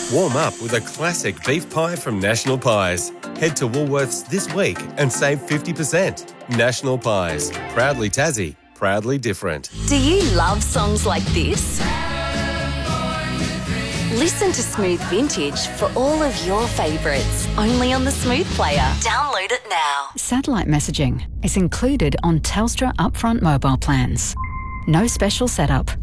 Warm up with a classic beef pie from National Pies. Head to Woolworths this week and save 50%. National Pies. Proudly Tassie. Proudly different. Do you love songs like this? Listen to Smooth Vintage for all of your favourites. Only on the Smooth Player. Download it now. Satellite messaging is included on Telstra upfront mobile plans. No special setup.